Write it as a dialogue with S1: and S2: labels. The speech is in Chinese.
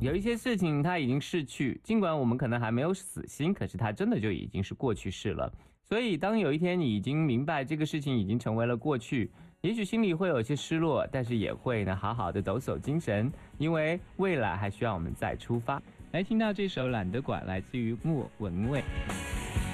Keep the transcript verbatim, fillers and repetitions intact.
S1: 有一些事情它已经逝去，尽管我们可能还没有死心，可是它真的就已经是过去式了。所以当有一天你已经明白这个事情已经成为了过去，也许心里会有些失落，但是也会呢好好的抖擞精神，因为未来还需要我们再出发。来听到这首懒得管，来自于莫文蔚。